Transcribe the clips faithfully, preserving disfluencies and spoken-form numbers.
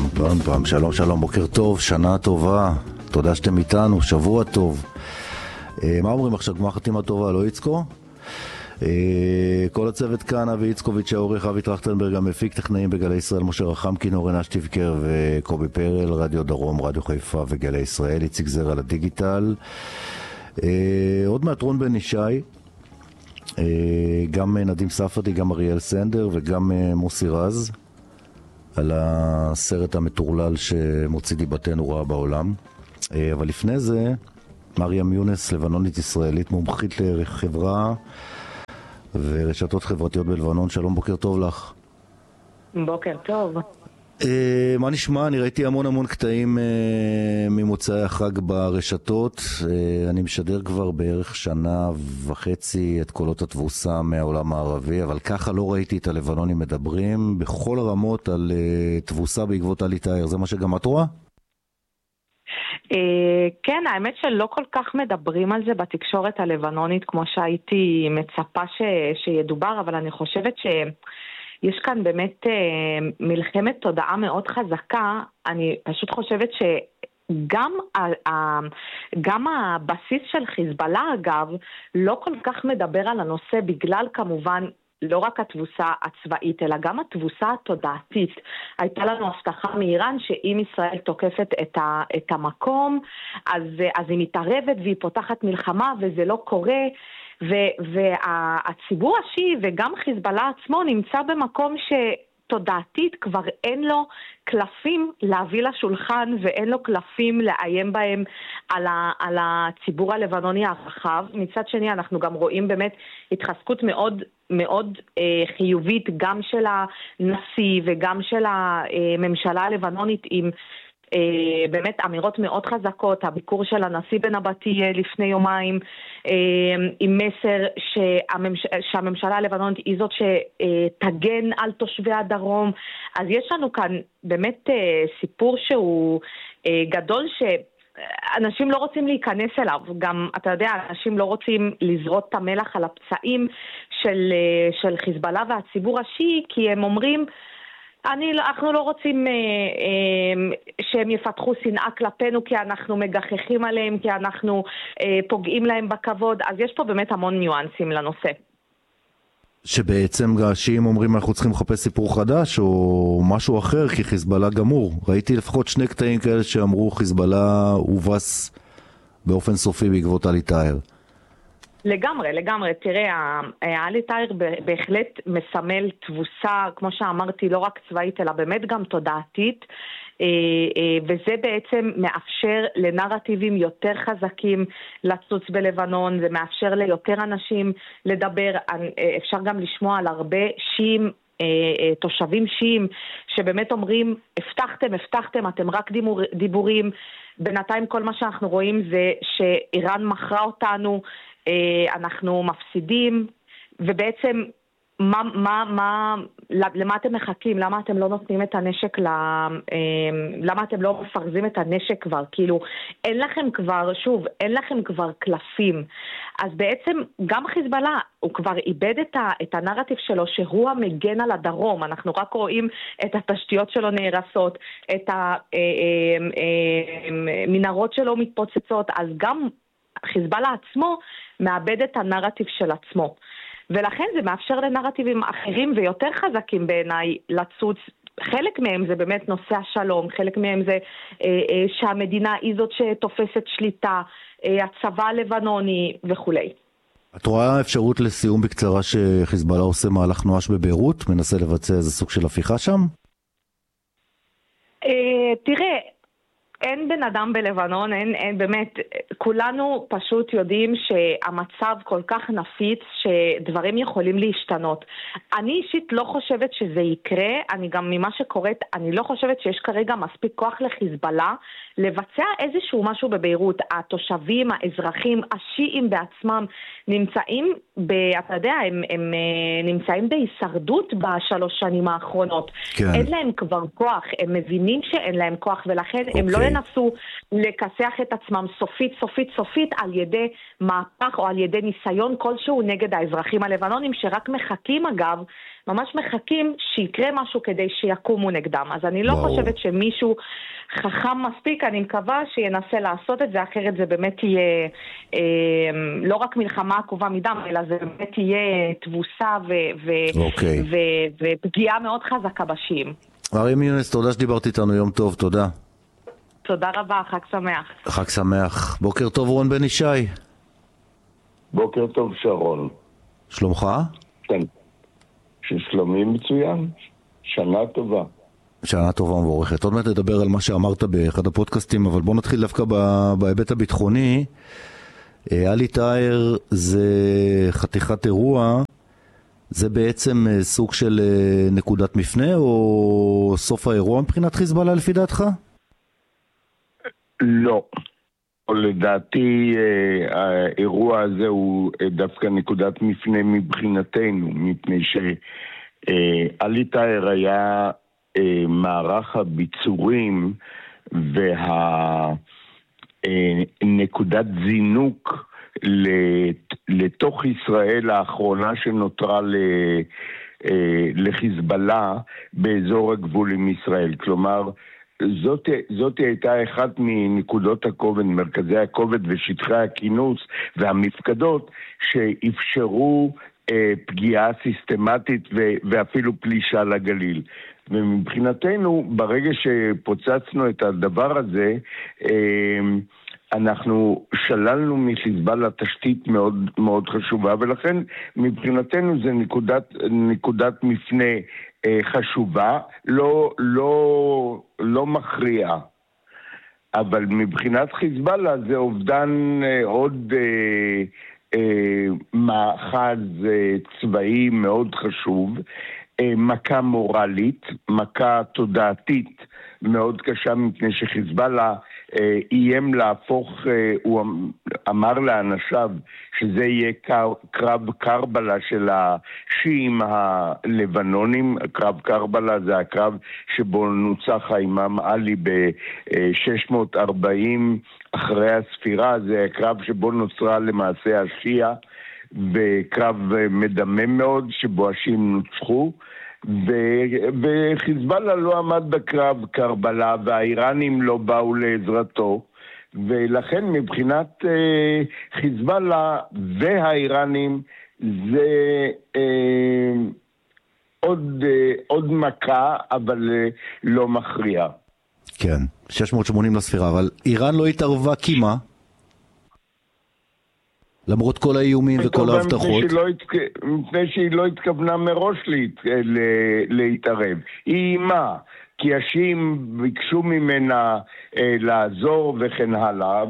פעם, פעם, פעם. שלום, שלום, בוקר טוב, שנה טובה. תודה שאתם איתנו, שבוע טוב. מה אומרים עכשיו? גמר חתימה טובה, לא יצקו? כל הצוות כאן, אבי יצקוביץ' העורך, אבי טרכטנברג המפיק, טכנאים בגלי ישראל, משה רחמקין, אורן אשטיבקר וקובי פרל, רדיו דרום, רדיו חיפה וגלי ישראל, איציק זר על הדיגיטל. עוד מעט רון בן ישי, גם נדים ספרדי, גם אריאל סנדר וגם מוסי רז על הסרט המטורלל שמוציא דיבתנו רעה בעולם. אבל לפני זה מרים יונס, לבנונית ישראלית, מומחית לחברה ורשתות חברתיות בלבנון. שלום, בוקר טוב לך. בוקר טוב. מה נשמע? אני ראיתי המון המון קטעים ממוצאי החג ברשתות. אני משדר כבר בערך שנה וחצי את קולות התבוסה מהעולם הערבי, אבל ככה לא ראיתי את הלבנונים מדברים בכל הרמות על תבוסה בעקבות עלי טאהר. זה מה שגם את רואה? כן, האמת שלא כל כך מדברים על זה בתקשורת הלבנונית כמו שהייתי מצפה שידובר, אבל אני חושבת ש... יש כאן באמת מלחמת תודעה מאוד חזקה. אני פשוט חושבת שגם גם הבסיס של חיזבאללה, אגב, לא כל כך מדבר על הנושא, בגלל כמובן לא רק התבוסה הצבאית, אלא גם התבוסה התודעתית. הייתה לנו הבטחה מאיראן שאם ישראל תוקפת את, ה, את המקום, אז, אז היא מתערבת והיא פותחת מלחמה, וזה לא קורה. והציבור השיעי וגם חיזבאללה עצמו נמצא במקום שתודעתית כבר אין לו קלפים להביא לשולחן, ואין לו קלפים לאיים בהם על, ה, על הציבור הלבנוני הרחב. מצד שני אנחנו גם רואים באמת התחזקות מאוד מאוד אה, חיובית גם של הנשיא וגם של הממשלה הלבנונית עם Uh, באמת אמירות מאוד חזקות. הביקור של הנשיא בנבטי לפני יומיים uh, עם מסר שהממש... שהממשלה הלבנונית היא זאת שתגן על תושבי הדרום. אז יש לנו כאן באמת uh, סיפור שהוא uh, גדול, שאנשים לא רוצים להיכנס אליו. גם אתה יודע, אנשים לא רוצים לזרות את המלח על הפצעים של, uh, של חיזבאללה והציבור השיעי, כי הם אומרים אני, אנחנו לא רוצים אה, אה, שהם יפתחו שנאה כלפינו, כי אנחנו מגחכים עליהם, כי אנחנו אה, פוגעים להם בכבוד. אז יש פה באמת המון ניואנסים לנושא. שבעצם השיעים אומרים אנחנו צריכים לחפש סיפור חדש או משהו אחר, כי חיזבאללה גמור. ראיתי לפחות שני קטעים כאלה שאמרו חיזבאללה הובס באופן סופי בעקבות עלי טאהר. לגמרי, לגמרי. תראה, עלי טאהר בהחלט מסמל תבוסה, כמו שאמרתי, לא רק צבאית, אלא באמת גם תודעתית, וזה בעצם מאפשר לנרטיבים יותר חזקים לצוץ בלבנון, זה מאפשר ליותר אנשים לדבר. אפשר גם לשמוע על הרבה שיעים, תושבים שיעים, שבאמת אומרים, הבטחתם, הבטחתם, אתם רק דיבורים. בינתיים כל מה שאנחנו רואים זה שאיראן מכרה אותנו, אנחנו מפסידים, ובעצם מה, מה, מה, למה אתם מחכים? למה אתם לא נותנים את הנשק, למה אתם לא מפרזים את הנשק כבר? כאילו, אין לכם כבר, שוב, אין לכם כבר קלפים. אז בעצם גם חיזבאללה, הוא כבר איבד את, ה, את הנרטיב שלו, שהוא המגן על הדרום. אנחנו רק רואים את התשתיות שלו נהרסות, את המנהרות שלו מתפוצצות, אז גם חיזבאללה עצמו מאבד את הנרטיב של עצמו. ולכן זה מאפשר לנרטיבים אחרים ויותר חזקים בעיניי לצוץ. חלק מהם זה באמת נושא השלום, חלק מהם זה אה, אה, שהמדינה היא זאת שתופסת שליטה, אה, הצבא הלבנוני וכו'. את רואה אפשרות לסיום בקצרה שחיזבאללה עושה מהלך נואש בביירות? מנסה לבצע איזה סוג של הפיכה שם? אה, תראה, אין בן אדם בלבנון, אין, אין באמת, כולנו פשוט יודעים שהמצב כל כך נפיץ שדברים יכולים להשתנות. אני אישית לא חושבת שזה יקרה, אני גם ממה שקוראת, אני לא חושבת שיש כרגע מספיק כוח לחיזבאללה לבצע איזשהו משהו בביירות. התושבים, האזרחים, השיעים בעצמם נמצאים, ב, אתה יודע, הם, הם נמצאים בהישרדות בשלוש שנים האחרונות. כן. אין להם כבר כוח, הם מבינים שאין להם כוח, ולכן okay. הם לא ינסו לכסח את עצמם סופית, סופית, סופית על ידי מהפך או על ידי ניסיון כלשהו נגד האזרחים הלבנונים שרק מחכים אגב, ממש מחכים שיקרה משהו כדי שיקומו נגדם. אז אני לא ברור. חושבת שמישהו חכם מספיק, אני מקווה שינסה לעשות את זה, אחרת זה באמת יהיה אה, לא רק מלחמה עקובה מדם, אלא זה באמת יהיה תבוסה ו- ו- אוקיי. ו- ופגיעה מאוד חזקה בשיעים. אריה יונס, תודה שדיברת איתנו, יום טוב, תודה. תודה רבה, חג שמח. חג שמח. בוקר טוב רון בן ישי. בוקר טוב שרון. שלומך? כן. ששלומי מצוין. שנה טובה. שנה טובה ומבורכת. עוד מעט נדבר על מה שאמרת באחד הפודקאסטים, אבל בוא נתחיל דווקא בהיבט הביטחוני. עלי טהר זה חתיכת אירוע, זה בעצם סוג של נקודת מפנה או סוף האירוע מבחינת חיזבאללה לפי דעתך? לא. לדעתי האירוע הזה הוא דווקא נקודת מפנה מבחינתנו, מפני שעלי טהר היה מערך הביצורים והנקודת זינוק לתוך ישראל האחרונה שנותרה לחיזבאללה באזור הגבול עם ישראל. כלומר, זאת, זאת הייתה אחת מנקודות הכובד, מרכזי הכובד ושטחי הכינוס והמפקדות שאפשרו אה, פגיעה סיסטמטית ו, ואפילו פלישה לגליל. ומבחינתנו, ברגע שפוצצנו את הדבר הזה, אה, אנחנו שללנו מחיזבאללה תשתית מאוד מאוד חשובה, ולכן מבחינתנו זה נקודת, נקודת מפנה אה, חשובה, לא, לא, לא מכריעה. אבל מבחינת חיזבאללה זה אובדן אה, עוד אה, אה, מאחז אה, צבאי מאוד חשוב, אה, מכה מורלית, מכה תודעתית מאוד קשה, מפני שחיזבאללה אה, איים להפוך, אה, הוא אמר לאנשיו שזה יהיה קר, קרב קרבלה של השיעים הלבנונים. קרב קרבלה זה הקרב שבו נוצח האימאם עלי ב-שש מאות וארבעים אחרי הספירה, זה הקרב שבו נוצרה למעשה השיעה, וקרב מדמם מאוד שבו השיעים נוצחו, וחיזבאללה לא עמד בקרב קרבלה והאיראנים לא באו לעזרתו, ולכן מבחינת אה, חיזבאללה והאיראנים זה אה, עוד, אה, עוד מכה, אבל אה, לא מכריע. כן, שש מאות ושמונים לספירה, אבל איראן לא התערבה כימה, למרות כל האיומים וכל ההבטחות. מפני שהיא לא התכוונה מראש להת, להתערב. היא אימה, כי השיעים ביקשו ממנה אה, לעזור וכן הלאה,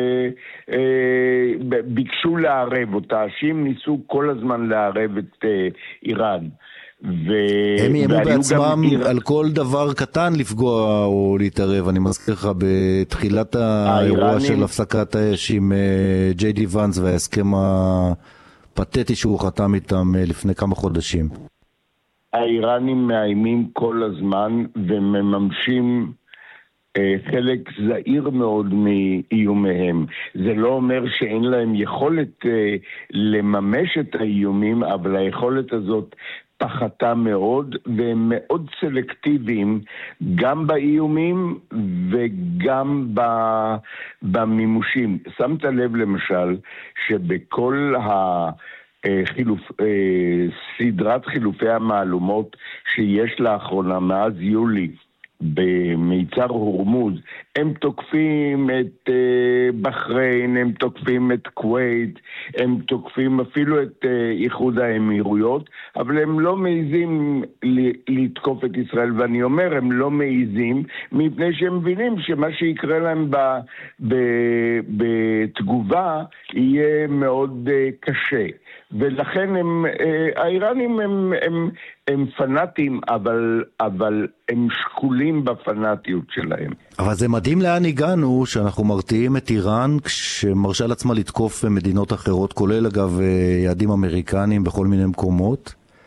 וביקשו אה, לערב אותה. השיעים ניסו כל הזמן לערב את אה, איראן. ו... הם איימו בעצמם גם... על כל דבר קטן לפגוע או להתערב. אני מזכיר לך בתחילת האירוע האיראנים... של הפסקת האש עם ג'יי די ואנס וההסכם הפתטי שהוא חתם איתם לפני כמה חודשים. האיראנים מאיימים כל הזמן ומממשים אה, חלק זעיר מאוד מאיומיהם. זה לא אומר שאין להם יכולת אה, לממש את האיומים, אבל היכולת הזאת פחתה מאוד, והם מאוד סלקטיביים גם באיומים וגם במימושים. שמת לב למשל שבכל החילוף, סדרת חילופי המעלומות שיש לאחרונה מאז יולי במיצר הורמוז, הם תוקפים את uh, בחריין, הם תוקפים את כווית, הם תוקפים אפילו את uh, איחוד האמירויות, אבל הם לא מעיזים לתקוף את ישראל, ואני אומר, הם לא מעיזים, מפני שהם מבינים שמה שיקרה להם ב, ב, בתגובה יהיה מאוד uh, קשה. ולכן הם, uh, האיראנים הם, הם, הם פנאטים, אבל, אבל הם שקולים בפנאטיות שלהם. אבל זה מדהים לאן הגענו, שאנחנו מרתיעים את איראן כשמרשה לעצמה לתקוף מדינות אחרות, כולל אגב יעדים אמריקנים בכל מיני מקומות.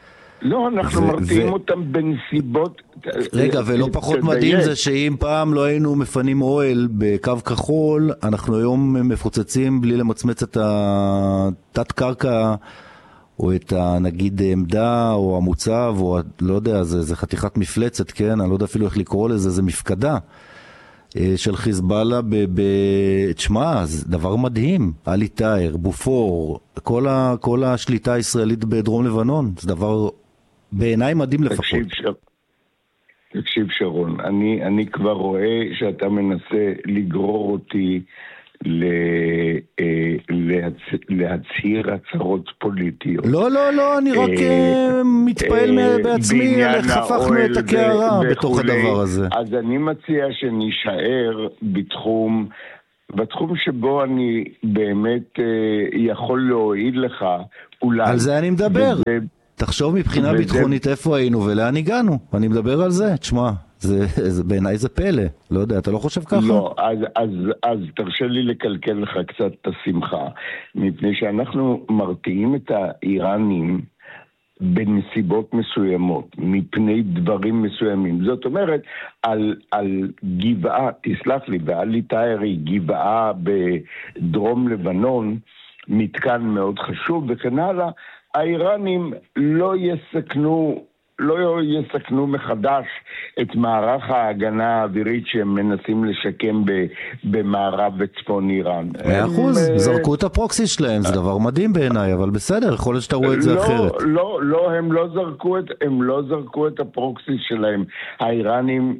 לא, אנחנו ו- מרתיעים ו- אותם בנסיבות... רגע, ולא פחות תדייק. מדהים זה שאם פעם לא היינו מפנים אוהל בקו כחול, אנחנו היום מפוצצים בלי למצמץ את התת קרקע, או את הנגיד עמדה, או המוצב, או לא יודע, זה, זה חתיכת מפלצת, כן? אני לא יודע אפילו איך לקרוא לזה, זה מפקדה של חיזבאללה, ב... ב... תשמע, זה דבר מדהים, עלי טאהר, בופור, כל, ה... כל השליטה הישראלית בדרום לבנון, זה דבר בעיניי מדהים לפחות. תקשיב, ש... תקשיב שרון, אני, אני כבר רואה שאתה מנסה לגרור אותי ל... להצ... להצהיר הצהרות פוליטיות. לא, לא, לא, אני רק מתפעל בעצמי על איך הפכנו את הקערה בתוך הדבר הזה. אז אני מציע שנשאר בתחום, בתחום שבו אני באמת יכול להועיל לך, אולי. על זה אני מדבר. וזה... תחשוב מבחינה וזה... ביטחונית איפה היינו ולאן הגענו. אני מדבר על זה, תשמע. זה, זה, בעיניי זה פלא, לא יודע, אתה לא חושב ככה? לא, אז, אז, אז תרשה לי לקלקל לך קצת את השמחה, מפני שאנחנו מרתיעים את האיראנים בנסיבות מסוימות, מפני דברים מסוימים. זאת אומרת, על, על גבעה, תסלח לי, ועלי טאהרי, גבעה בדרום לבנון, מתקן מאוד חשוב וכן הלאה, האיראנים לא יסכנו לא יסכנו מחדש את מערך ההגנה האווירית שהם מנסים לשקם במערב וצפון איראן. מאה אחוז, זרקו את הפרוקסי שלהם, זה דבר מדהים בעיניי, אבל בסדר, יכול להיות שאתה רואה את זה אחרת. לא, לא, הם לא זרקו את, הם לא זרקו את הפרוקסי שלהם. האיראנים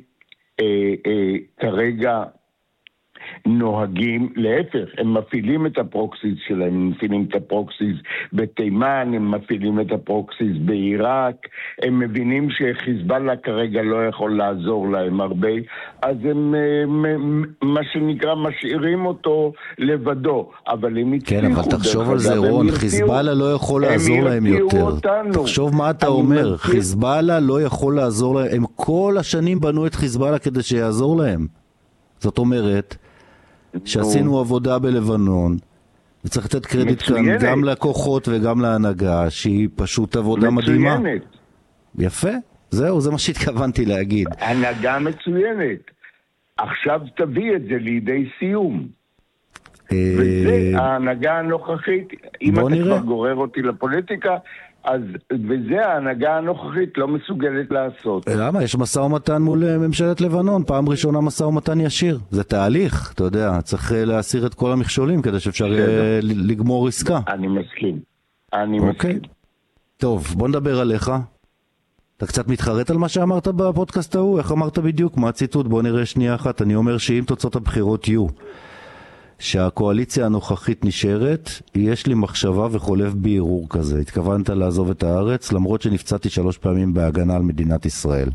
כרגע נוהגים, להפך, הם מפעילים את הפרוקסיס שלהם, הם מפעילים את הפרוקסיס בתימן, הם מפעילים את הפרוקסיס בעיראק, הם מבינים שחיזבאללה כרגע לא יכול לעזור להם הרבה, אז הם, מה שנקרא, משאירים אותו לבדו, אבל הם הצליחו. כן, אבל תחשוב על זה, רון, חיזבאללה לא יכול לעזור להם יותר. תחשוב מה אתה אומר, חיזבאללה לא יכול לעזור להם, הם כל השנים בנו את חיזבאללה כדי שיעזור להם. זאת אומרת, שעשינו עבודה בלבנון, וצריך לתת קרדיט כאן גם לכוחות וגם להנהגה, שהיא פשוט עבודה מדהימה. מצוינת. יפה, זהו, זה מה שהתכוונתי להגיד. הנהגה מצוינת. עכשיו תביא את זה לידי סיום. וזה ההנהגה הנוכחית. אם אתה כבר גורר אותי לפוליטיקה, אז וזה ההנהגה הנוכחית לא מסוגלת לעשות. למה? יש מסע ומתן מול ממשלת לבנון, פעם ראשונה מסע ומתן ישיר. זה תהליך, אתה יודע, צריך להסיר את כל המכשולים כדי שאפשר לגמור עסקה. אני מסכים. אני מסכים. טוב, בוא נדבר עליך. אתה קצת מתחרט על מה שאמרת בפודקאסט ההוא? איך אמרת בדיוק? מה הציטוט? בוא נראה שנייה אחת. אני אומר שאם תוצאות הבחירות יהיו שהקואליציה הנוכחית נשארת, יש לי מחשבה וחולף בערעור כזה. התכוונת לעזוב את הארץ, למרות שנפצעתי שלוש פעמים בהגנה על מדינת ישראל.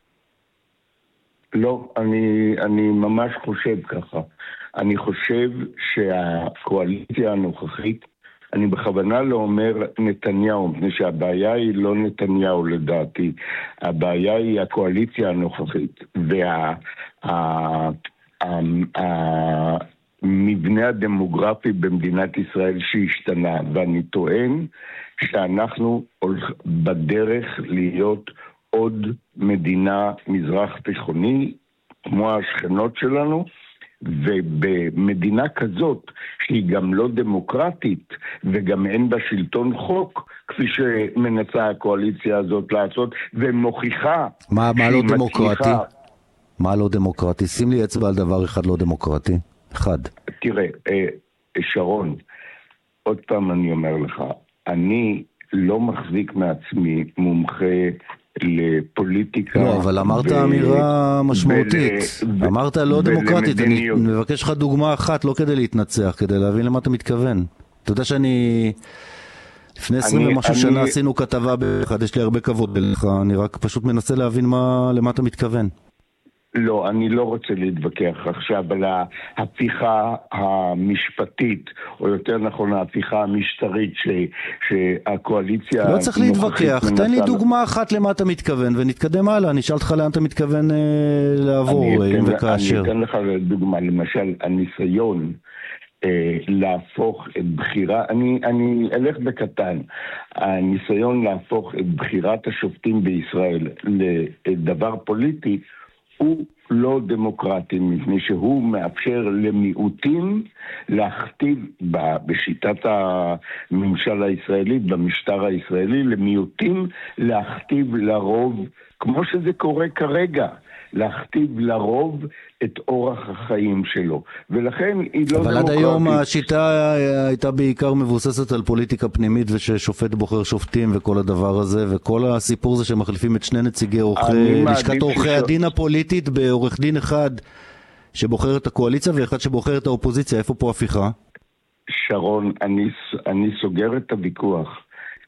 לא, אני, אני ממש חושב ככה. אני חושב שהקואליציה הנוכחית, אני בכוונה לא אומר נתניהו, מפני שהבעיה היא לא נתניהו לדעתי. הבעיה היא הקואליציה הנוכחית. וה... ה, ה, ה, מבנה הדמוגרפי במדינת ישראל שהשתנה, ואני טוען שאנחנו בדרך להיות עוד מדינה מזרח תיכוני, כמו השכנות שלנו, ובמדינה כזאת שהיא גם לא דמוקרטית, וגם אין בה שלטון חוק, כפי שמנסה הקואליציה הזאת לעשות, ומוכיחה... מה, מה לא דמוקרטי? מה לא דמוקרטי? שים לי אצבע על דבר אחד לא דמוקרטי. אחד. תראה, שרון, עוד פעם אני אומר לך, אני לא מחזיק מעצמי מומחה לפוליטיקה. לא, אבל אמרת אמירה משמעותית. אמרת לא דמוקרטית. אני מבקש לך דוגמה אחת, לא כדי להתנצח, כדי להבין למה אתה מתכוון. אתה יודע שאני... לפני עשרים ומשהו שנה עשינו כתבה באחד, יש לי הרבה כבוד לך, אני רק פשוט מנסה להבין למה אתה מתכוון. לא, אני לא רוצה להתווכח עכשיו על ההפיכה המשפטית, או יותר נכון ההפיכה המשטרית ש, שהקואליציה... לא צריך להתווכח, תן לי דוגמה אחת למה אתה מתכוון, ונתקדם הלאה, אני אשאל אותך לאן אתה מתכוון אה, לעבור, אם וכאשר. אני אתן לך דוגמה, למשל, הניסיון להפוך את בחירה, אני, אני אלך בקטן, הניסיון להפוך את בחירת השופטים בישראל לדבר פוליטי הוא לא דמוקרטי, מפני שהוא מאפשר למיעוטים להכתיב בשיטת הממשל הישראלית, במשטר הישראלי, למיעוטים להכתיב לרוב, כמו שזה קורה כרגע, להכתיב לרוב את אורח החיים שלו. ולכן היא לא דמוקרטית. אבל עד היום השיטה הייתה בעיקר מבוססת על פוליטיקה פנימית, וששופט בוחר שופטים וכל הדבר הזה, וכל הסיפור זה שמחליפים את שני נציגי עורכי, לשכת עורכי הדין הפוליטית בעורך דין אחד שבוחר את הקואליציה ואחד שבוחר את האופוזיציה. איפה פה הפיכה? שרון, אני, אני סוגר את הוויכוח.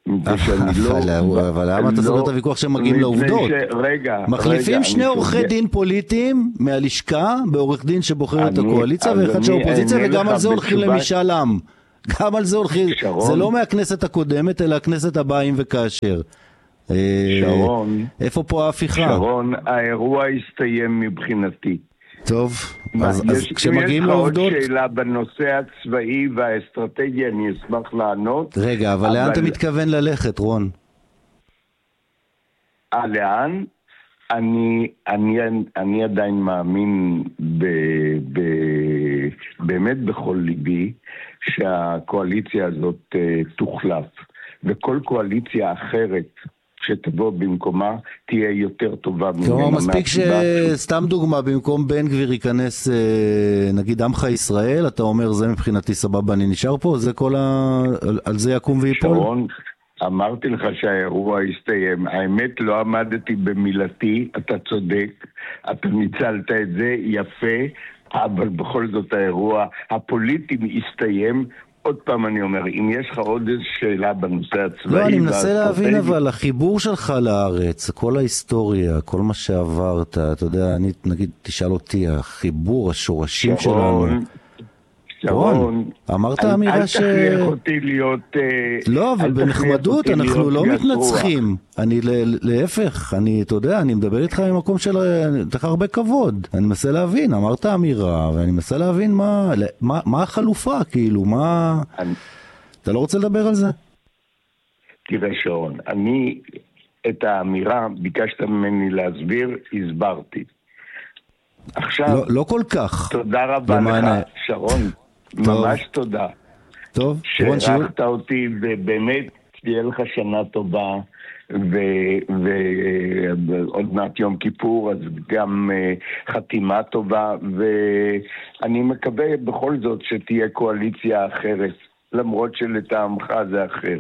אבל למה אתה סוגר את הוויכוח שהם מגיעים לעובדות? מחליפים שני עורכי דין פוליטיים מהלשכה בעורך דין שבוחר את הקואליציה ואחד שהאופוזיציה, וגם על זה הולכים למשאל עם. גם על זה הולכים, זה לא מהכנסת הקודמת אלא הכנסת הבאה אם וכאשר. שרון, איפה פה ההפיכה? שרון, האירוע הסתיים מבחינתי. טוב, אז, אז כשמגיעים לעובדות... אם יש לך עוד שאלה בנושא הצבאי והאסטרטגיה, אני אשמח לענות. רגע, אבל, אבל... לאן אתה מתכוון ללכת, רון? אה, לאן? אני, אני, אני עדיין מאמין ב, ב, באמת בכל ליבי שהקואליציה הזאת uh, תוחלף, וכל קואליציה אחרת שתבוא במקומה תהיה יותר טובה ממנה. כלומר, מספיק שסתם דוגמה, במקום בן גביר ייכנס נגיד עמך ישראל, אתה אומר זה מבחינתי סבבה, אני נשאר פה, זה כל ה... על זה יקום ויפול? שרון, אמרתי לך שהאירוע הסתיים, האמת לא עמדתי במילתי, אתה צודק, אתה ניצלת את זה יפה, אבל בכל זאת האירוע הפוליטי הסתיים. עוד פעם אני אומר, אם יש לך עוד איזו שאלה בנושא הצבאי... לא, אני מנסה להבין, אבל החיבור שלך לארץ, כל ההיסטוריה, כל מה שעברת, אתה יודע, אני נגיד תשאל אותי, החיבור, השורשים שלנו... שרון, אמרת אמירה ש... אל תכריח אותי להיות... לא, אבל בנחמדות אנחנו לא מתנצחים. אני להפך, אני, אתה יודע, אני מדבר איתך ממקום של... לך הרבה כבוד. אני מנסה להבין, אמרת אמירה, ואני מנסה להבין מה, מה, מה החלופה, כאילו, מה... אני... אתה לא רוצה לדבר על זה? תראה שרון, אני את האמירה, ביקשת ממני להסביר, הסברתי. עכשיו... לא, לא כל כך. תודה רבה לך, שרון. טוב. ממש תודה. טוב. שערכת אותי, ובאמת תהיה לך שנה טובה, ועוד מעט יום כיפור, אז גם uh, חתימה טובה, ואני מקווה בכל זאת שתהיה קואליציה אחרת, למרות שלטעמך זה אחר.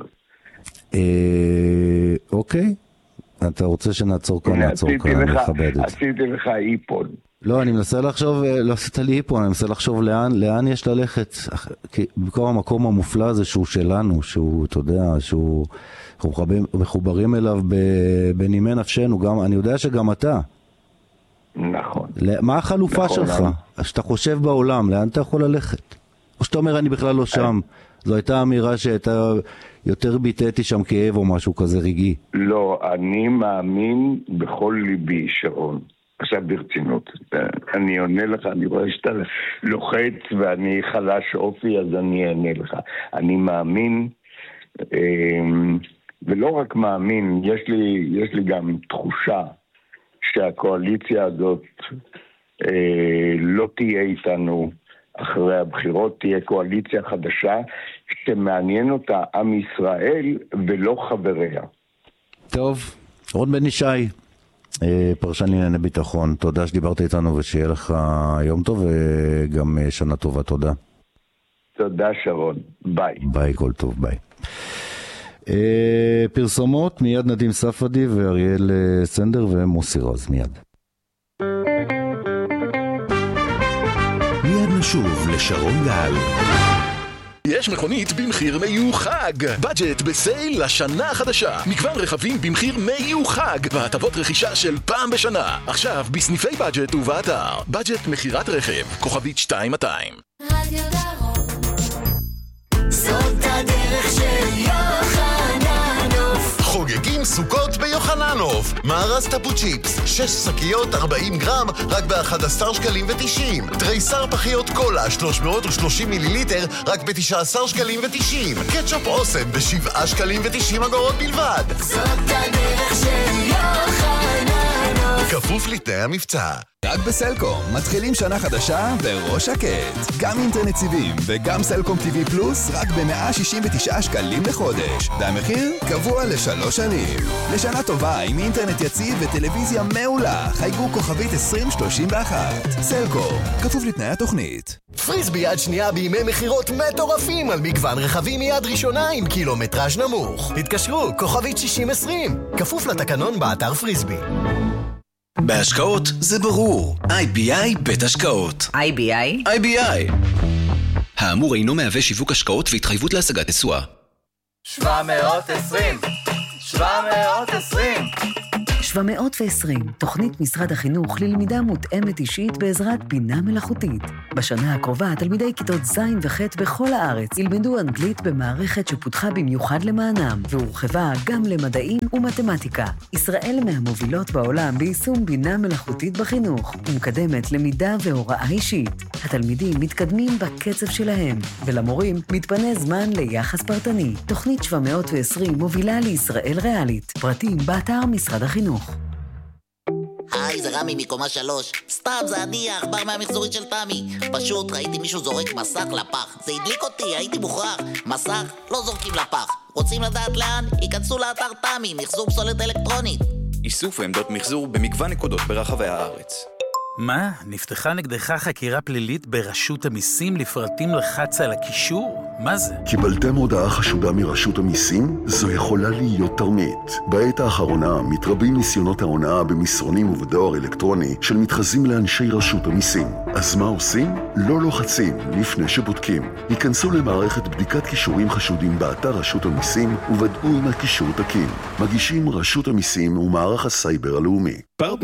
אה, אוקיי. אתה רוצה שנעצור כאן, נעצור כאן, אני מכבד את זה. עשיתי לך איפון. לא, אני מנסה לחשוב, לא עשית לי איפון, אני מנסה לחשוב לאן, לאן יש ללכת, כי במקום המקום המופלא הזה שהוא שלנו, שהוא, אתה יודע, שהוא, אנחנו מחוברים אליו בנימי נפשנו, גם, אני יודע שגם אתה. נכון. מה החלופה נכון, שלך? אני... שאתה חושב בעולם, לאן אתה יכול ללכת? או שאתה אומר, אני בכלל לא שם. זו הייתה אמירה שהייתה יותר ביטאתי שם כאב או משהו כזה רגעי. לא, אני מאמין בכל ליבי, שרון. עכשיו ברצינות, אני עונה לך, אני רואה שאתה לוחץ ואני חלש אופי, אז אני אענה לך. אני מאמין, ולא רק מאמין, יש לי, יש לי גם תחושה שהקואליציה הזאת לא תהיה איתנו אחרי הבחירות, תהיה קואליציה חדשה שמעניין אותה עם ישראל ולא חבריה. טוב, רון בן ישי, פרשן לענייני ביטחון, תודה שדיברת איתנו ושיהיה לך יום טוב וגם שנה טובה, תודה. תודה שרון, ביי. ביי, כל טוב, ביי. פרסומות, מיד נדים ספדי ואריאל סנדר ומוסי רז, מיד. מיד נשוב לשרון גל. יש מכונית במחיר מיוחג. בדג'ט בסייל לשנה החדשה. מגוון רכבים במחיר מיוחג והטבות רכישה של פעם בשנה. עכשיו בסניפי בדג'ט ובאתר. בדג'ט מחירת רכב כוכבית שתיים מאתיים. רדיו דרום, זאת הדרך של יוחננוף. חוגגים סוכות ביוחננוף. לימונוב, מארז טפו צ'יפס, שש שקיות ארבעים גרם, רק ב-אחד עשר שקלים ותשעים. תריסר פחיות קולה, שלוש מאות ושלושים מיליליטר, רק ב-תשעה עשר שקלים ותשעים. קטשופ אוסם, ב-שבעה שקלים ותשעים אגורות בלבד. זאת הדרך של יוחננוף. כפוף לתנאי המבצע. רק בסלקום, מתחילים שנה חדשה בראש שקט. גם אינטרנט סיבים וגם סלקום טיווי פלוס רק ב-מאה שישים ותשעה שקלים לחודש. והמחיר קבוע לשלוש שנים. לשנה טובה עם אינטרנט יציב וטלוויזיה מעולה. חייגו כוכבית עשרים שלושים ואחת. סלקום, כפוף לתנאי התוכנית. פריסבי יד שנייה בימי מחירות מטורפים על מגוון רכבים מיד ראשונה עם קילומטראז' נמוך. תתקשרו, כוכבית שישים עשרים. כפוף לתקנון באתר פריסבי. בהשקעות זה ברור. איי בי איי בית השקעות. איי בי איי? איי בי איי. האמור אינו מהווה שיווק השקעות והתחייבות להשגת תשואה. שבע מאות ועשרים. שבע מאות ועשרים. שבע מאות ועשרים, תוכנית משרד החינוך ללמידה מותאמת אישית בעזרת בינה מלאכותית. בשנה הקרובה, תלמידי כיתות ז' וח' בכל הארץ ילמדו אנגלית במערכת שפותחה במיוחד למענם, והורחבה גם למדעים ומתמטיקה. ישראל מהמובילות בעולם ביישום בינה מלאכותית בחינוך, ומקדמת למידה והוראה אישית. התלמידים מתקדמים בקצב שלהם, ולמורים מתפנה זמן ליחס פרטני. תוכנית שבע מאות ועשרים מובילה לישראל ריאלית. פרטים באתר משרד החינוך. היי, זה רמי מקומה שלוש. סתם, זה אני, העכבר מהמחזורית של תמי. פשוט ראיתי מישהו זורק מסך לפח. זה הדליק אותי, הייתי מוכרח. מסך לא זורקים לפח. רוצים לדעת לאן? ייכנסו לאתר תמי, מחזור פסולת אלקטרונית. איסוף ועמדות מחזור במגוון נקודות ברחבי הארץ. מה? נפתחה נגדך חקירה פלילית ברשות המיסים לפרטים לחץ על הקישור? מה זה? קיבלתם הודעה חשודה מרשות המיסים? זו יכולה להיות תרמית. בעת האחרונה מתרבים ניסיונות ההונאה במסרונים ובדואר אלקטרוני של מתחזים לאנשי רשות המיסים. אז מה עושים? לא לוחצים לפני שבודקים. היכנסו למערכת בדיקת קישורים חשודים באתר רשות המיסים וודאו אם הקישור תקין. מגישים רשות המיסים ומערך הסייבר הלאומי.